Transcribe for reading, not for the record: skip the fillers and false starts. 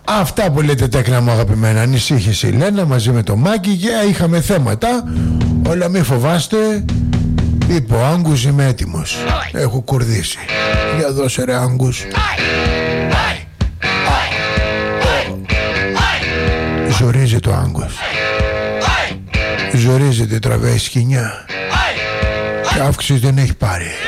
Αυτά που λέτε τέκνα μου αγαπημένα. Ανησύχησε η Λένα μαζί με το Μάκη και είχαμε θέματα. Όλα μη φοβάστε. Είπε ο Άγκους, είμαι έτοιμος. Έχω κουρδίσει. Για δώσε ρε Άγκους. Ζορίζεται ο Άγκους. Ζορίζεται, τραβάει σκοινιά. Και αύξηση δεν έχει πάρει.